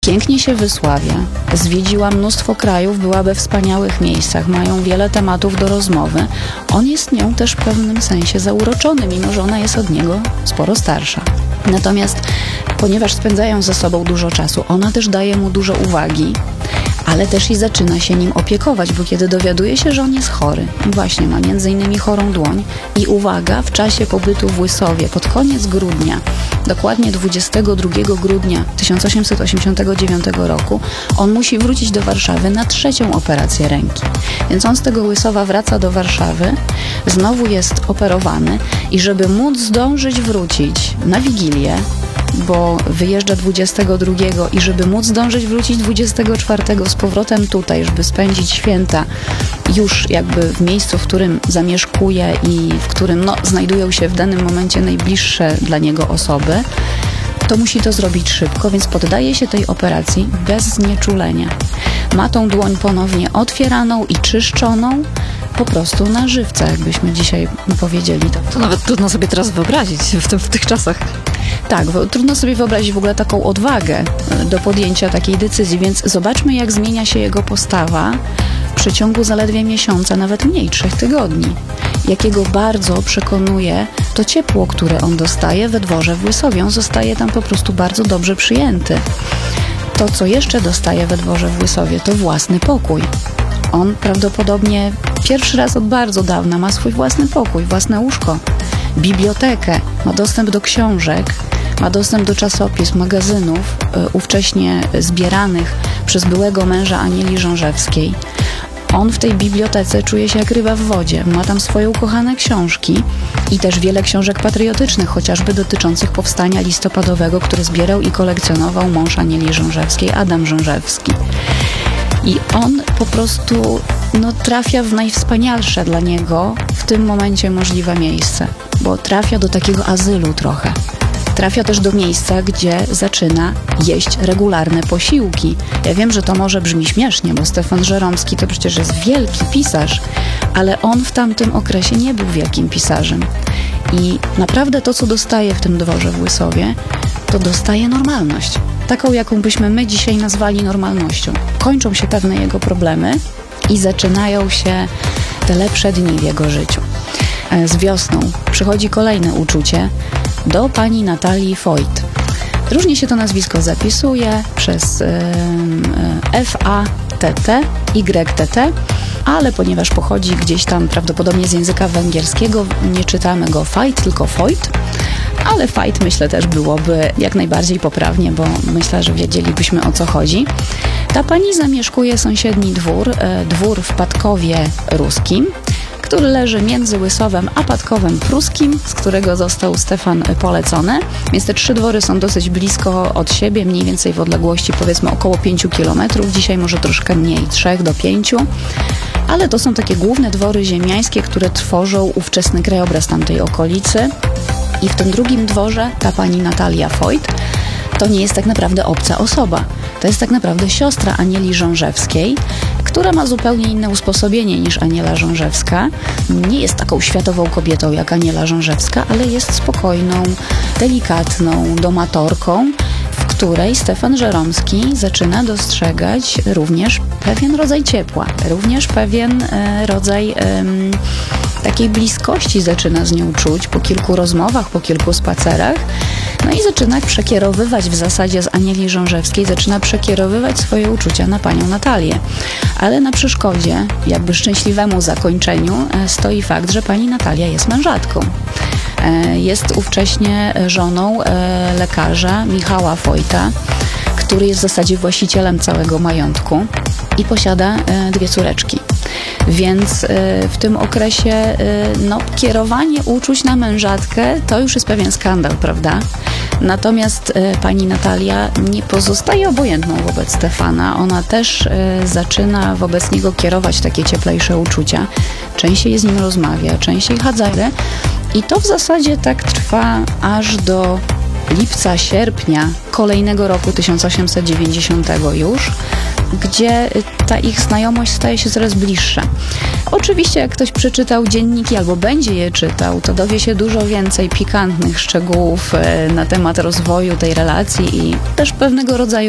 pięknie się wysławia, zwiedziła mnóstwo krajów, była we wspaniałych miejscach, mają wiele tematów do rozmowy. On jest nią też w pewnym sensie zauroczony, mimo że ona jest od niego sporo starsza. Natomiast ponieważ spędzają ze sobą dużo czasu, ona też daje mu dużo uwagi, ale też i zaczyna się nim opiekować, bo kiedy dowiaduje się, że on jest chory i właśnie ma między innymi chorą dłoń i uwaga, w czasie pobytu w Łysowie pod koniec grudnia, dokładnie 22 grudnia 1889 roku, on musi wrócić do Warszawy na 3. operację ręki. Więc on z tego Łysowa wraca do Warszawy, znowu jest operowany i żeby móc zdążyć wrócić na Wigilię, bo wyjeżdża 22 i żeby móc zdążyć wrócić 24 z powrotem tutaj, żeby spędzić święta już jakby w miejscu, w którym zamieszkuje i w którym znajdują się w danym momencie najbliższe dla niego osoby, to musi to zrobić szybko, więc poddaje się tej operacji bez znieczulenia. Ma tą dłoń ponownie otwieraną i czyszczoną, po prostu na żywca, jakbyśmy dzisiaj powiedzieli. To nawet trudno sobie teraz wyobrazić w tych czasach. Tak, trudno sobie wyobrazić w ogóle taką odwagę do podjęcia takiej decyzji, więc zobaczmy, jak zmienia się jego postawa w przeciągu zaledwie miesiąca, nawet mniej, 3 tygodni. Jakiego bardzo przekonuje to ciepło, które on dostaje we dworze w Łysowie. On zostaje tam po prostu bardzo dobrze przyjęty. To, co jeszcze dostaje we dworze w Łysowie, to własny pokój. On prawdopodobnie pierwszy raz od bardzo dawna ma swój własny pokój, własne łóżko, bibliotekę, ma dostęp do książek, ma dostęp do czasopism, magazynów ówcześnie zbieranych przez byłego męża Anieli Żążewskiej. On w tej bibliotece czuje się jak ryba w wodzie. Ma tam swoje ukochane książki i też wiele książek patriotycznych, chociażby dotyczących powstania listopadowego, które zbierał i kolekcjonował mąż Anieli Żążewskiej, Adam Żążewski. I on po prostu trafia w najwspanialsze dla niego w tym momencie możliwe miejsce, bo trafia do takiego azylu trochę. Trafia też do miejsca, gdzie zaczyna jeść regularne posiłki. Ja wiem, że to może brzmi śmiesznie, bo Stefan Żeromski to przecież jest wielki pisarz, ale on w tamtym okresie nie był wielkim pisarzem. I naprawdę to, co dostaje w tym dworze w Łysowie, to dostaje normalność. Taką, jaką byśmy my dzisiaj nazwali normalnością. Kończą się pewne jego problemy i zaczynają się te lepsze dni w jego życiu. Z wiosną przychodzi kolejne uczucie do pani Natalii Voigt. Różnie się to nazwisko zapisuje przez F-A-T-T, Y-T-T, ale ponieważ pochodzi gdzieś tam prawdopodobnie z języka węgierskiego, nie czytamy go Voigt, tylko Voigt. Ale Voigt myślę też byłoby jak najbardziej poprawnie, bo myślę, że wiedzielibyśmy, o co chodzi. Ta pani zamieszkuje sąsiedni dwór w Padkowie Ruskim, który leży między Łysowem a Padkowem Pruskim, z którego został Stefan polecony. Więc te 3 dwory są dosyć blisko od siebie, mniej więcej w odległości powiedzmy około 5 kilometrów. Dzisiaj może troszkę mniej, 3 do 5. Ale to są takie główne dwory ziemiańskie, które tworzą ówczesny krajobraz tamtej okolicy. I w tym drugim dworze ta pani Natalia Voigt to nie jest tak naprawdę obca osoba. To jest tak naprawdę siostra Anieli Żążewskiej, która ma zupełnie inne usposobienie niż Aniela Żążewska. Nie jest taką światową kobietą jak Aniela Żążewska, ale jest spokojną, delikatną domatorką, w której Stefan Żeromski zaczyna dostrzegać również pewien rodzaj ciepła, również pewien rodzaj takiej bliskości zaczyna z nią czuć po kilku rozmowach, po kilku spacerach. No i zaczyna przekierowywać w zasadzie z Anieli Żążewskiej, zaczyna przekierowywać swoje uczucia na panią Natalię. Ale na przeszkodzie, jakby szczęśliwemu zakończeniu, stoi fakt, że pani Natalia jest mężatką. Jest ówcześnie żoną lekarza Michała Voigta, który jest w zasadzie właścicielem całego majątku i posiada 2 córeczki. Więc w tym okresie kierowanie uczuć na mężatkę to już jest pewien skandal, prawda? Natomiast pani Natalia nie pozostaje obojętną wobec Stefana. Ona też zaczyna wobec niego kierować takie cieplejsze uczucia. Częściej z nim rozmawia, częściej chadzaje. I to w zasadzie tak trwa aż do lipca, sierpnia kolejnego roku 1890 już, gdzie ta ich znajomość staje się coraz bliższa. Oczywiście jak ktoś przeczytał dzienniki albo będzie je czytał, to dowie się dużo więcej pikantnych szczegółów na temat rozwoju tej relacji i też pewnego rodzaju